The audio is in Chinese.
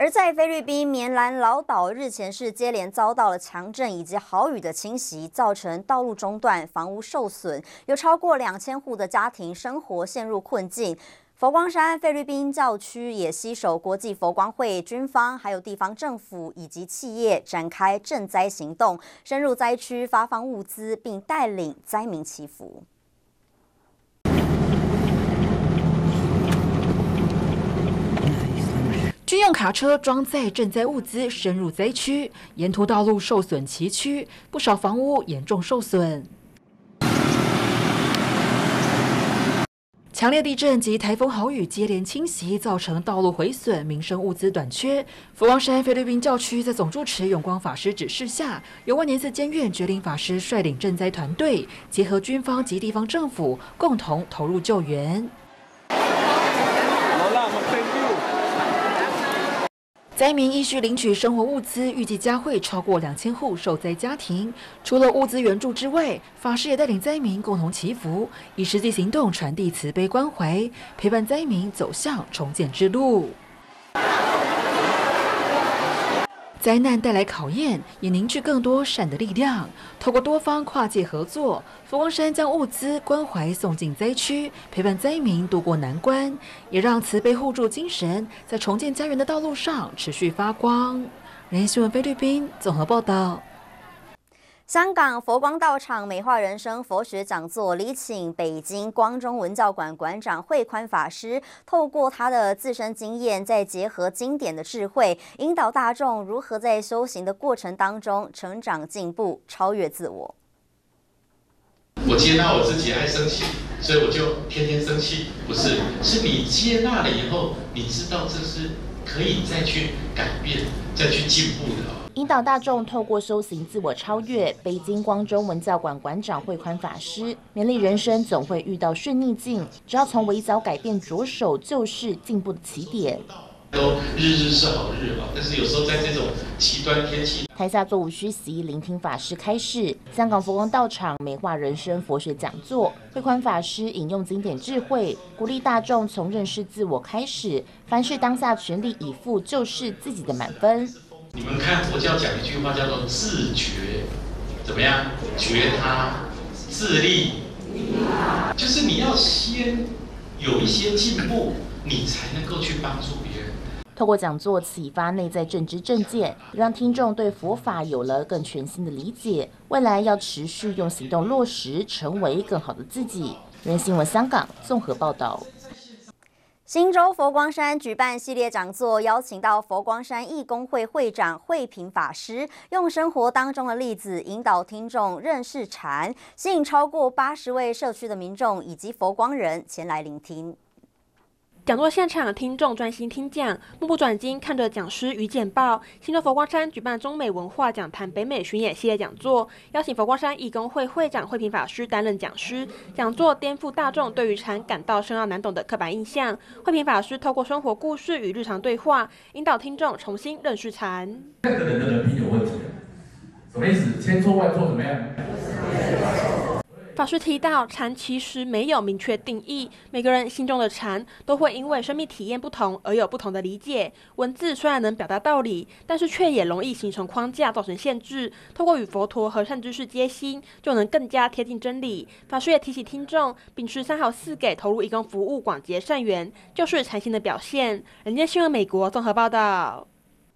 而在菲律宾棉兰老岛，日前是接连遭到了强震以及豪雨的侵袭，造成道路中断、房屋受损，有超过2000户的家庭生活陷入困境。佛光山菲律宾教区也携手国际佛光会、军方，还有地方政府以及企业展开赈灾行动，深入灾区发放物资，并带领灾民祈福。 军用卡车装载赈灾物资深入灾区，沿途道路受损崎岖，不少房屋严重受损。强烈地震及台风豪雨接连侵袭，造成道路毁损、民生物资短缺。佛光山菲律宾教区在总住持永光法师指示下，由万年寺监院觉林法师率领赈灾团队，结合军方及地方政府，共同投入救援。灾民依序领取生活物资，预计佳慧超过2000户受灾家庭。除了物资援助之外，法师也带领灾民共同祈福，以实际行动传递慈悲关怀，陪伴灾民走向重建之路。灾难带来考验，也凝聚更多善的力量。透过多方跨界合作，佛光山将物资关怀送进灾区，陪伴灾民渡过难关，也让慈悲互助精神在重建家园的道路上持续发光。人民新闻菲律宾综合报道。 香港佛光道场美化人生佛学讲座礼请北京光中文教馆馆长慧宽法师，透过他的自身经验，再结合经典的智慧，引导大众如何在修行的过程当中成长进步，超越自我。 我接纳我自己爱生气，所以我就天天生气，不是，是你接纳了以后，你知道这是可以再去改变、再去进步的。 引导大众透过修行自我超越。北京光中文教馆馆长慧宽法师勉励人生总会遇到顺逆境，只要从微小改变着手，就是进步的起点。 都日日是好日啊，但是有时候在这种极端天气， 台下座无虚席，聆听法师开示。香港佛光道场美化人生佛学讲座，慧宽法师引用经典智慧，鼓励大众从认识自我开始，凡事当下全力以赴，就是自己的满分。 你们看佛教讲一句话叫做自觉，怎么样？觉他自立，就是你要先有一些进步，你才能够去帮助别人。 透过讲座启发内在正知正见，让听众对佛法有了更全新的理解。未来要持续用行动落实，成为更好的自己。人新闻香港综合报道。 新州佛光山举办系列讲座，邀请到佛光山义工会会长慧平法师，用生活当中的例子引导听众认识禅，吸引超过80位社区的民众以及佛光人前来聆听。 讲座现场，听众专心听讲，目不转睛看着讲师与简报。新州佛光山举办中美文化讲坛北美巡演系列讲座，邀请佛光山义工会会长慧平法师担任讲师。讲座颠覆大众对于禅感到深奥难懂的刻板印象。慧平法师透过生活故事与日常对话，引导听众重新认识禅。 这个人的人品有问题，什么意思？千错万错怎么样？ 法师提到，禅其实没有明确定义，每个人心中的禅都会因为生命体验不同而有不同的理解。文字虽然能表达道理，但是却也容易形成框架，造成限制。透过与佛陀和善知识接心，就能更加贴近真理。法师也提醒听众，秉持3好4给，投入义工服务，广结善缘，就是禅心的表现。人间新闻美国综合报道。